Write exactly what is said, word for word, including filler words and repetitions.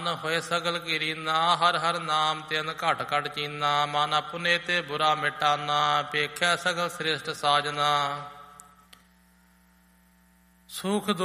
ਹੋਏ ਸਗਲ ਕੀਰੀਨਾ, ਹਰ ਹਰ ਨਾਮ ਤਿਨ ਘਟ ਘਟ ਚੀਨਾ। ਮਨ ਆਪਣੇ ਤੇ ਬੁਰਾ ਮਿਟਾਨਾ, ਪੇਖਿਆ ਸਗਲ ਸ੍ਰਿਸ਼ਟ ਸਾਜਨਾ। ਸੁਖ